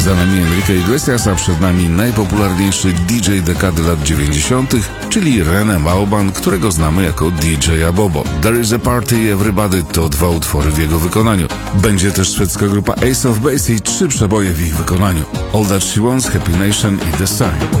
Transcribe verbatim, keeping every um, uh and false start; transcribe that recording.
Za nami Enrique Iglesias, a przed nami najpopularniejszy D J dekady lat dziewięćdziesiątych, czyli René Mauban, którego znamy jako D J Abobo. There is a Party i Everybody to dwa utwory w jego wykonaniu. Będzie też szwedzka grupa Ace of Base i trzy przeboje w ich wykonaniu. All That She Wants, Happy Nation i The Sign.